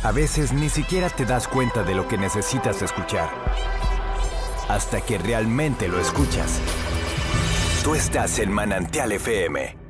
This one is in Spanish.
A veces ni siquiera te das cuenta de lo que necesitas escuchar, hasta que realmente lo escuchas. Tú estás en Manantial FM.